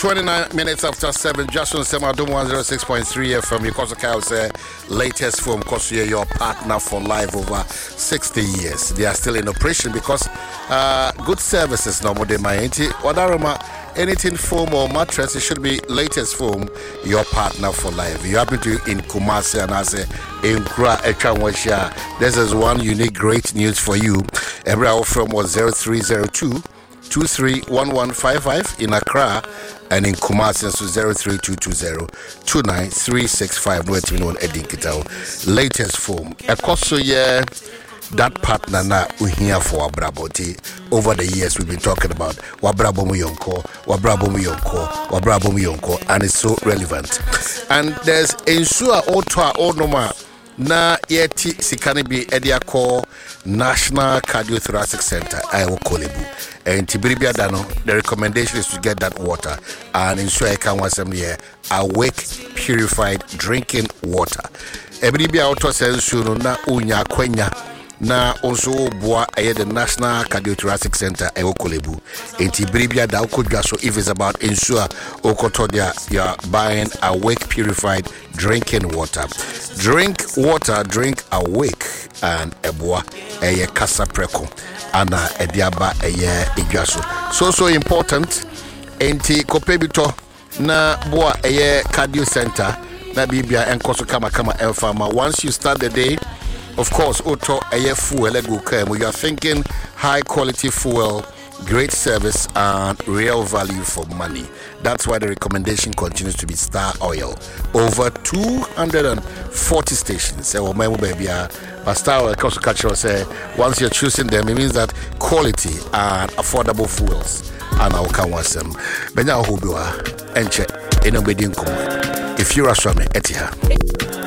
29 minutes after 7, just on Semadum 106.3 FM. You say latest film, because you're your partner for life over 60 years. They are still in operation because good services no more than my anything foam or mattress, it should be latest foam, your partner for life. You happen to in Kumasi and I say in Kra Echanwasha. This is one unique great news for you. Every hour from was 0302 231155 in Accra and in Kumasi so 03220 29365. No etino edin kitao. Latest foam. Ekoso ye that partner na uhia for Wabraboti. Over the years we've been talking about Wabrabomu Yonko, and it's so relevant. And there's Ensure Otwa Onoma na yeti sikanibi Ediako National Cardiothoracic Center Iowa Kolebu. And Tibiribia Dano, the recommendation is to get that water and ensure I can want some here awake purified drinking water. Ebiribia Auto says na unya kwenya na also boa the National Cardiothoracic Center Iowa Kolebu. And Tibiribia da so if it's about ensure okotodia you're buying awake purified drinking water. Drink water, drink awake and eboa eye kasa preko ana ediaba eye igwaso. So important enti kopebito na boa eye cardio center na bibia enkoso kama elfama. Once you start the day, of course auto eye fuel ego kem. You are thinking high quality fuel, great service and real value for money. That's why the recommendation continues to be Star Oil. Over 240 stations. But Star Oil also catch us say once you're choosing them, it means that quality and affordable fuels and our can was them. Benya Hubua enche enobedi nkomo. If you're a swami etiha.